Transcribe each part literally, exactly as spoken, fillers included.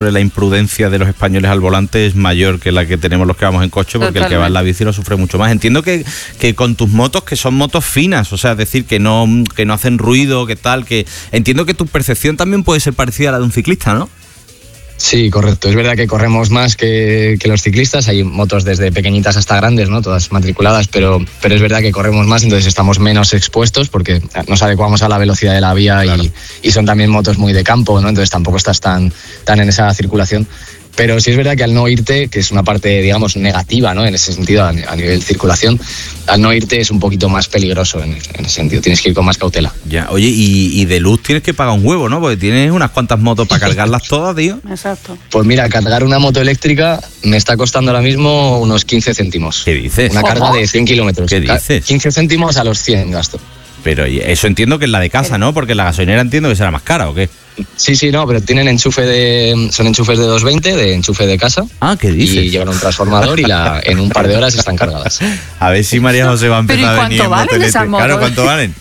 siempre la imprudencia de los españoles al volante es mayor que la que tenemos los que vamos en coche, porque Totalmente. El que va en la bici lo sufre mucho más. Entiendo que, que con tus motos, que son motos finas, o sea, es decir, que no, que no hacen ruido, que tal, que entiendo que tu percepción también puede ser parecida a la de un ciclista, ¿no? Sí, correcto. Es verdad que corremos más que, que los ciclistas. Hay motos desde pequeñitas hasta grandes, ¿no? Todas matriculadas, pero, pero es verdad que corremos más, entonces estamos menos expuestos porque nos adecuamos a la velocidad de la vía. Claro. y, y son también motos muy de campo, ¿no? Entonces tampoco estás tan, tan en esa circulación. Pero sí es verdad que al no irte, que es una parte, digamos, negativa, ¿no? En ese sentido, a nivel de circulación, al no irte es un poquito más peligroso en, en ese sentido. Tienes que ir con más cautela. Ya, oye, y, y de luz tienes que pagar un huevo, ¿no? Porque tienes unas cuantas motos para cargarlas todas, tío. Exacto. Pues mira, cargar una moto eléctrica me está costando ahora mismo unos quince céntimos. ¿Qué dices? Una carga de cien kilómetros. ¿Qué dices? quince céntimos a los cien gasto. Pero eso entiendo que es la de casa, ¿no? Porque la gasolinera entiendo que será más cara, ¿o qué? Sí, sí, no, pero tienen enchufe de... Son enchufes de doscientos veinte, de enchufe de casa. Ah, ¿qué dices? Y llevan un transformador y la, en un par de horas están cargadas. A ver si María José va a empezar a venir en moto eléctrica. Claro, ¿cuánto valen?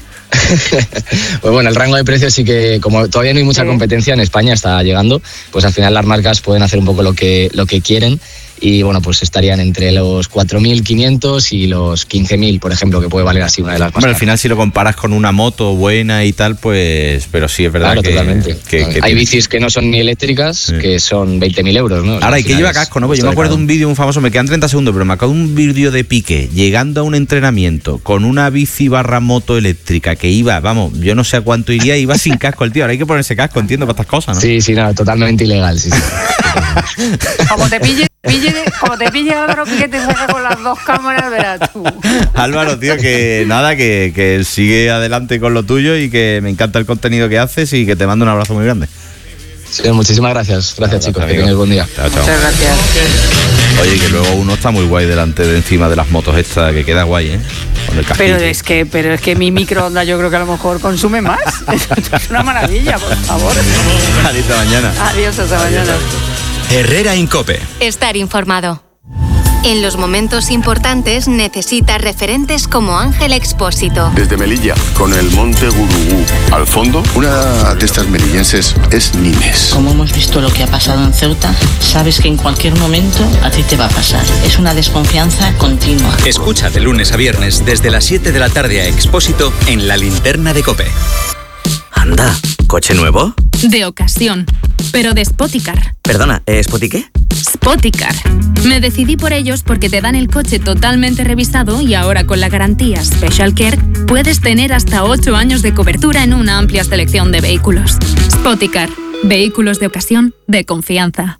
Pues bueno, el rango de precios sí que, como todavía no hay mucha sí. competencia en España, está llegando, pues al final las marcas pueden hacer un poco lo que, lo que quieren. Y bueno, pues estarían entre los cuatro mil quinientos y los quince mil, por ejemplo, que puede valer así una de las más Bueno, caras. al final si lo comparas con una moto buena y tal, pues... Pero sí, es verdad claro, que... totalmente. Que, que hay tiene... bicis que no son ni eléctricas, sí. que son veinte mil euros, ¿no? O sea, ahora, hay que llevar casco, ¿no? Pues yo me acuerdo de un vídeo, un famoso, me quedan treinta segundos, pero me acuerdo de un vídeo de Piqué llegando a un entrenamiento con una bici barra moto eléctrica que iba, vamos, yo no sé a cuánto iría, iba sin casco el tío. Ahora hay que ponerse casco, entiendo, para estas cosas, ¿no? Sí, sí, no, totalmente ilegal, sí, sí. Como te pille... Pille, como te pille Álvaro que te saca con las dos cámaras, verás tú. Álvaro, tío, que nada, que, que sigue adelante con lo tuyo y que me encanta el contenido que haces y que te mando un abrazo muy grande. Sí, muchísimas gracias. Gracias, chao, chicos. Que tengáis buen día. Chao, chao. Muchas gracias. Oye, que luego uno está muy guay delante de encima de las motos estas, que queda guay, ¿eh? Con el pero es que pero es que mi microondas yo creo que a lo mejor consume más. Es una maravilla, por favor. Hasta mañana. Adiós, hasta mañana. Herrera en COPE. Estar informado. En los momentos importantes necesitas referentes como Ángel Expósito. Desde Melilla, con el monte Gurugú al fondo, una de estas melillenses es Nimes. Como hemos visto lo que ha pasado en Ceuta, sabes que en cualquier momento a ti te va a pasar. Es una desconfianza continua. Escucha de lunes a viernes desde las siete de la tarde a Expósito en La Linterna de COPE. Anda, ¿coche nuevo? De ocasión, pero de Spoticar. Perdona, ¿eh, ¿Spoti qué? Spoticar. Me decidí por ellos porque te dan el coche totalmente revisado y ahora con la garantía Special Care puedes tener hasta ocho años de cobertura en una amplia selección de vehículos. Spoticar. Vehículos de ocasión de confianza.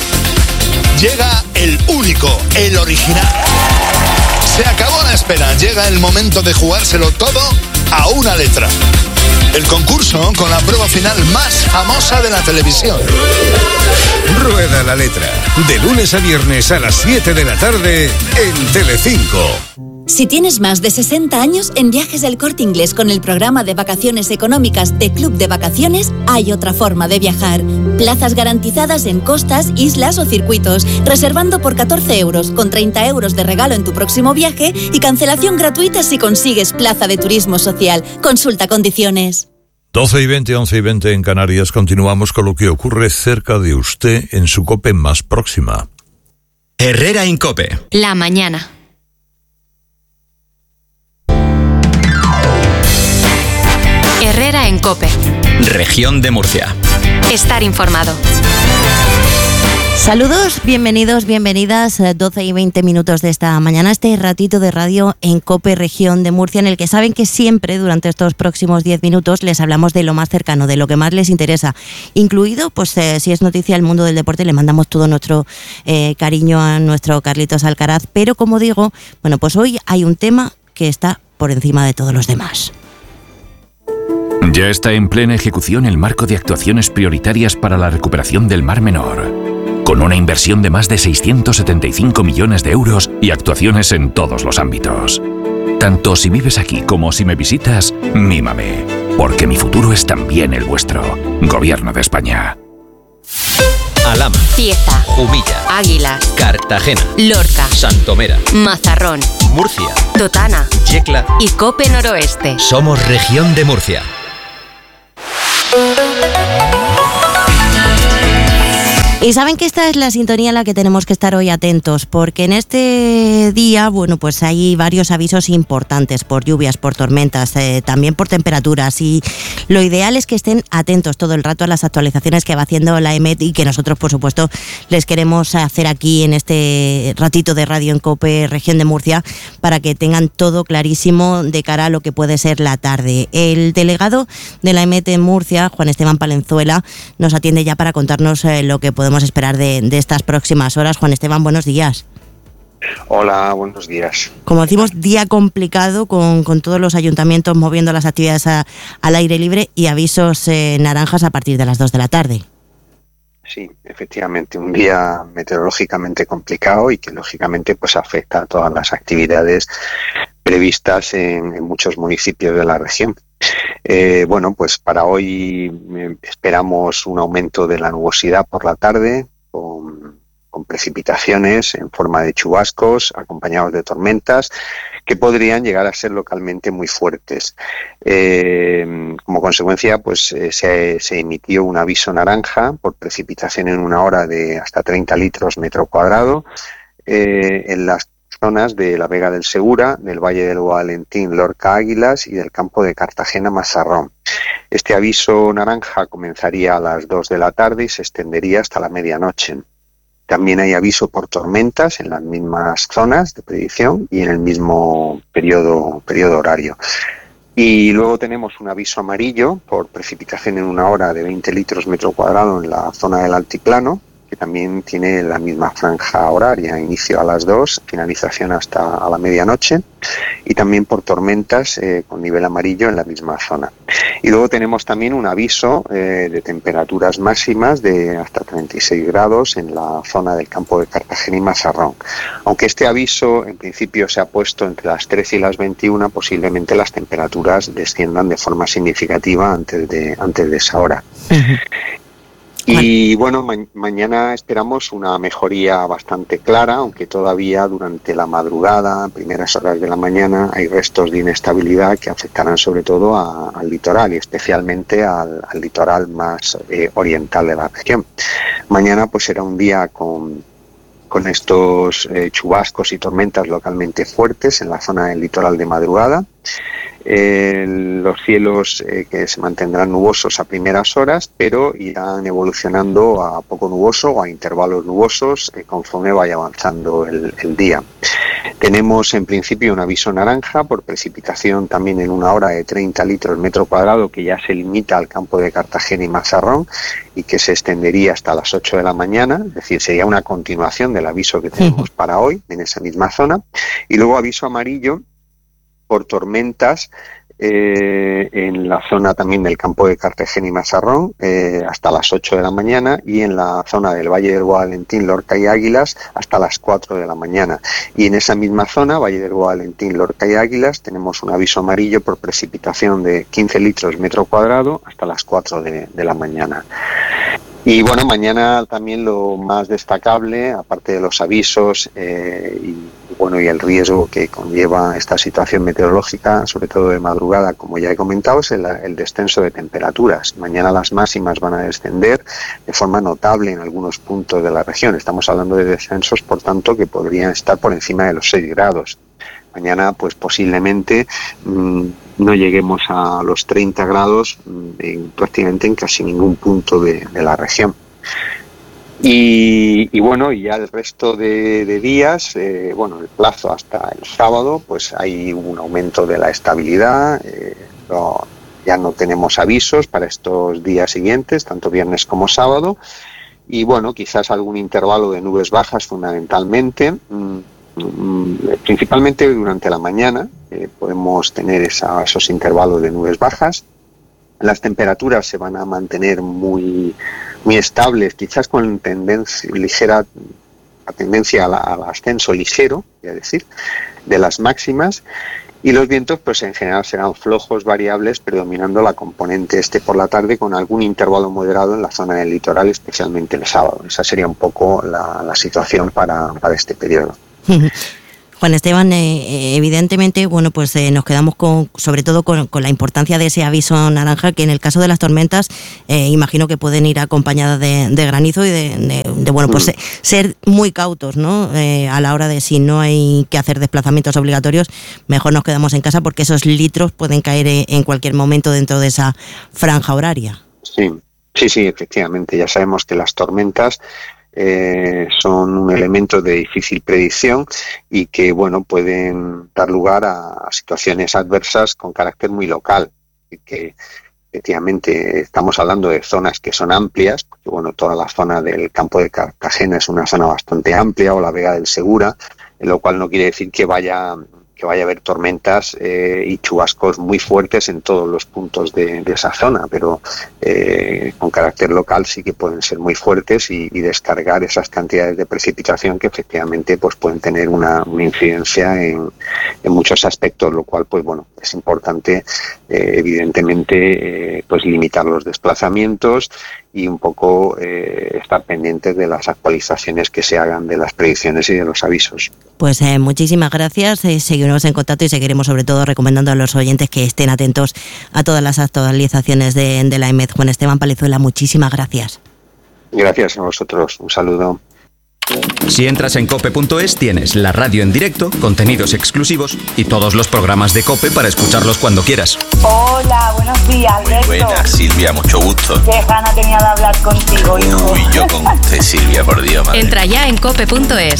Llega el único, el original. Se acabó la espera. Llega el momento de jugárselo todo a una letra. El concurso con la prueba final más famosa de la televisión. Rueda la letra. De lunes a viernes a las siete de la tarde en Telecinco. Si tienes más de sesenta años, en Viajes El Corte Inglés con el programa de vacaciones económicas de Club de Vacaciones, hay otra forma de viajar. Plazas garantizadas en costas, islas o circuitos, reservando por catorce euros, con treinta euros de regalo en tu próximo viaje y cancelación gratuita si consigues plaza de turismo social. Consulta condiciones. doce y veinte, once y veinte en Canarias. Continuamos con lo que ocurre cerca de usted en su COPE más próxima. Herrera en COPE. La mañana. Herrera en COPE. Región de Murcia. Estar informado. Saludos, bienvenidos, bienvenidas, doce y veinte minutos de esta mañana, este ratito de radio en COPE Región de Murcia, en el que saben que siempre durante estos próximos diez minutos les hablamos de lo más cercano, de lo que más les interesa, incluido, pues eh, si es noticia el mundo del deporte, le mandamos todo nuestro eh, cariño a nuestro Carlitos Alcaraz, pero como digo, bueno, pues hoy hay un tema que está por encima de todos los demás. Ya está en plena ejecución el marco de actuaciones prioritarias para la recuperación del Mar Menor, con una inversión de más de seiscientos setenta y cinco millones de euros y actuaciones en todos los ámbitos. Tanto si vives aquí como si me visitas, mímame, porque mi futuro es también el vuestro. Gobierno de España. Alhama, Cieza, Jumilla, Águila, Cartagena, Lorca, Santomera, Mazarrón, Murcia, Totana, Yecla y COPE Noroeste. Somos Región de Murcia. Y saben que esta es la sintonía en la que tenemos que estar hoy atentos, porque en este día, bueno, pues hay varios avisos importantes por lluvias, por tormentas, eh, también por temperaturas, y lo ideal es que estén atentos todo el rato a las actualizaciones que va haciendo la EMET y que nosotros, por supuesto, les queremos hacer aquí en este ratito de radio en COPE Región de Murcia, para que tengan todo clarísimo de cara a lo que puede ser la tarde. El delegado de la EMET en Murcia, Juan Esteban Palenzuela, nos atiende ya para contarnos eh, lo que podemos esperar de, de estas próximas horas. Juan Esteban, buenos días. Hola, buenos días. Como decimos, día complicado con, con todos los ayuntamientos moviendo las actividades a, al aire libre y avisos eh, naranjas a partir de las dos de la tarde. Sí, efectivamente, un día meteorológicamente complicado y que lógicamente pues afecta a todas las actividades previstas en, en muchos municipios de la región. Eh, bueno, pues para hoy eh, esperamos un aumento de la nubosidad por la tarde, con, con precipitaciones en forma de chubascos acompañados de tormentas que podrían llegar a ser localmente muy fuertes. Eh, como consecuencia, pues eh, se, se emitió un aviso naranja por precipitación en una hora de hasta treinta litros metro cuadrado eh, en las zonas de la Vega del Segura, del Valle del Valentín, Lorca Águilas y del campo de Cartagena Mazarrón. Este aviso naranja comenzaría a las dos de la tarde y se extendería hasta la medianoche. También hay aviso por tormentas en las mismas zonas de predicción y en el mismo periodo, periodo horario. Y luego tenemos un aviso amarillo por precipitación en una hora de veinte litros metro cuadrado en la zona del altiplano, que también tiene la misma franja horaria, inicio a las dos, finalización hasta a la medianoche, y también por tormentas eh, con nivel amarillo en la misma zona. Y luego tenemos también un aviso eh, de temperaturas máximas de hasta treinta y seis grados en la zona del campo de Cartagena y Mazarrón. Aunque este aviso en principio se ha puesto entre las trece y las veintiuna, posiblemente las temperaturas desciendan de forma significativa antes de, antes de esa hora. Uh-huh. Y bueno, ma- mañana esperamos una mejoría bastante clara, aunque todavía durante la madrugada, primeras horas de la mañana, hay restos de inestabilidad que afectarán sobre todo a, al litoral y especialmente al, al litoral más eh, oriental de la región. Mañana pues será un día con, con estos eh, chubascos y tormentas localmente fuertes en la zona del litoral de madrugada. Eh, los cielos eh, que se mantendrán nubosos a primeras horas, pero irán evolucionando a poco nuboso o a intervalos nubosos eh, conforme vaya avanzando el, el día. Tenemos en principio un aviso naranja por precipitación también en una hora de treinta litros metro cuadrado, que ya se limita al campo de Cartagena y Mazarrón y que se extendería hasta las ocho de la mañana, es decir, sería una continuación del aviso que tenemos para hoy en esa misma zona. Y luego aviso amarillo por tormentas eh, en la zona también del campo de Cartagena y Mazarrón eh, hasta las ocho de la mañana, y en la zona del Valle del Valentín, Lorca y Águilas hasta las cuatro de la mañana. Y en esa misma zona, Valle del Valentín, Lorca y Águilas, tenemos un aviso amarillo por precipitación de quince litros metro cuadrado hasta las cuatro de, de la mañana. Y bueno, mañana también lo más destacable, aparte de los avisos eh, y bueno y el riesgo que conlleva esta situación meteorológica, sobre todo de madrugada, como ya he comentado, es el, el descenso de temperaturas. Mañana las máximas van a descender de forma notable en algunos puntos de la región. Estamos hablando de descensos, por tanto, que podrían estar por encima de los seis grados. Mañana, pues posiblemente mmm, no lleguemos a los treinta grados en, prácticamente en casi ningún punto de, de la región. Y, y bueno, y ya el resto de, de días, eh, bueno, el plazo hasta el sábado, pues hay un aumento de la estabilidad. Eh, no, ya no tenemos avisos para estos días siguientes, tanto viernes como sábado. Y bueno, quizás algún intervalo de nubes bajas fundamentalmente. Mmm, principalmente durante la mañana eh, podemos tener esa, esos intervalos de nubes bajas. Las temperaturas se van a mantener muy muy estables, quizás con tendencia ligera, la tendencia a la, al ascenso ligero, es decir, de las máximas. Y los vientos, pues en general serán flojos, variables, predominando la componente este por la tarde, con algún intervalo moderado en la zona del litoral, especialmente el sábado. Esa sería un poco la, la situación para, para este periodo. Juan Esteban, eh, evidentemente, bueno, pues eh, nos quedamos con, sobre todo con, con la importancia de ese aviso naranja, que en el caso de las tormentas, eh, imagino que pueden ir acompañadas de, de granizo y de, de, de bueno, pues eh, ser muy cautos, ¿no? Eh, a la hora de si no hay que hacer desplazamientos obligatorios, mejor nos quedamos en casa porque esos litros pueden caer en cualquier momento dentro de esa franja horaria. Sí, sí, sí, efectivamente. Ya sabemos que las tormentas Eh, son un elemento de difícil predicción y que, bueno, pueden dar lugar a situaciones adversas con carácter muy local, y que efectivamente estamos hablando de zonas que son amplias, porque, bueno, toda la zona del campo de Cartagena es una zona bastante amplia, o la Vega del Segura, lo cual no quiere decir que vaya que vaya a haber tormentas eh, y chubascos muy fuertes en todos los puntos de, de esa zona, pero eh, con carácter local sí que pueden ser muy fuertes y, y descargar esas cantidades de precipitación que efectivamente pues pueden tener una, una incidencia en, en muchos aspectos, lo cual pues bueno, es importante eh, evidentemente eh, pues limitar los desplazamientos y un poco eh, estar pendientes de las actualizaciones que se hagan de las predicciones y de los avisos. Pues eh, muchísimas gracias, eh, seguiremos en contacto y seguiremos sobre todo recomendando a los oyentes que estén atentos a todas las actualizaciones de, de la E M E D. Juan Esteban Palezuela, muchísimas gracias. Gracias a vosotros, un saludo. Si entras en cope punto es tienes la radio en directo, contenidos exclusivos y todos los programas de COPE para escucharlos cuando quieras. Hola, buenos días, Alberto. Muy buenas, Silvia, mucho gusto. Qué gana tenía de hablar contigo, hijo. Uy, yo con usted, Silvia, por Dios, madre. Entra ya en cope punto es.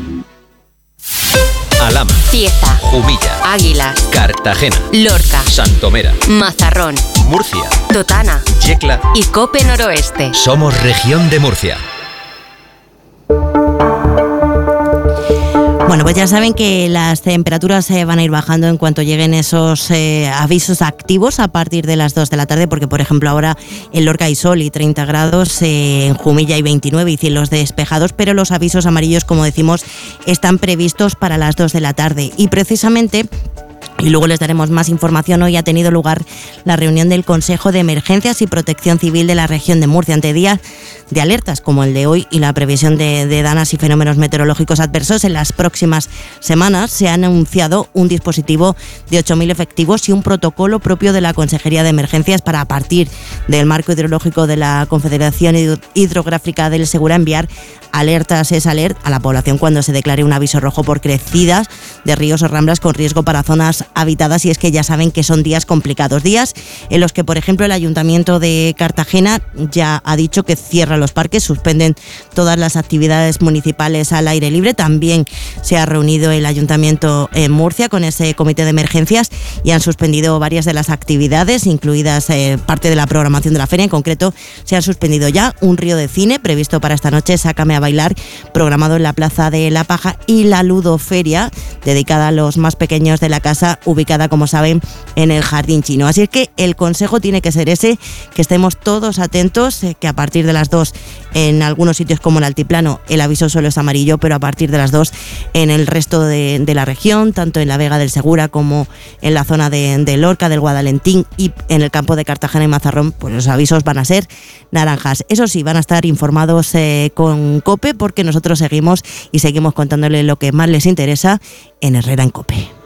Alhama, Cieza, Jumilla, Águila, Cartagena, Lorca, Santomera, Mazarrón, Murcia, Totana, Yecla y Cope Noroeste. Somos región de Murcia. Bueno, pues ya saben que las temperaturas eh, van a ir bajando en cuanto lleguen esos eh, avisos activos a partir de las dos de la tarde, porque por ejemplo ahora en Lorca hay sol y treinta grados, eh, en Jumilla hay veintinueve y cielos despejados, pero los avisos amarillos, como decimos, están previstos para las dos de la tarde. Y precisamente, y luego les daremos más información, hoy ha tenido lugar la reunión del Consejo de Emergencias y Protección Civil de la región de Murcia ante días de alertas como el de hoy y la previsión de, de danas y fenómenos meteorológicos adversos. En las próximas semanas se ha anunciado un dispositivo de ocho mil efectivos y un protocolo propio de la Consejería de Emergencias para, a partir del marco hidrológico de la Confederación Hidrográfica del Segura, enviar alertas es alert a la población cuando se declare un aviso rojo por crecidas de ríos o ramblas con riesgo para zonas habitadas. Y es que ya saben que son días complicados, días en los que, por ejemplo, el Ayuntamiento de Cartagena ya ha dicho que cierra los parques, suspenden todas las actividades municipales al aire libre. También se ha reunido el Ayuntamiento en Murcia con ese comité de emergencias y han suspendido varias de las actividades, incluidas eh, parte de la programación de la feria. En concreto, se ha suspendido ya un río de cine previsto para esta noche, Sácame a bailar, programado en la Plaza de la Paja, y la ludoferia dedicada a los más pequeños de la casa, ubicada, como saben, en el Jardín Chino. Así es que el consejo tiene que ser ese, que estemos todos atentos, eh, que a partir de las dos en algunos sitios como el altiplano el aviso solo es amarillo, pero a partir de las dos en el resto de, de la región, tanto en la Vega del Segura como en la zona de, de Lorca, del Guadalentín y en el campo de Cartagena y Mazarrón, pues los avisos van a ser naranjas. Eso sí, van a estar informados eh, con COPE, porque nosotros seguimos y seguimos contándole lo que más les interesa en Herrera en COPE.